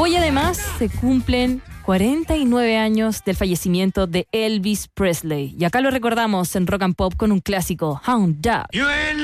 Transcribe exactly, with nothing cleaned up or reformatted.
Hoy además se cumplen cuarenta y nueve años del fallecimiento de Elvis Presley. Y acá lo recordamos en Rock and Pop con un clásico, Hound Dog.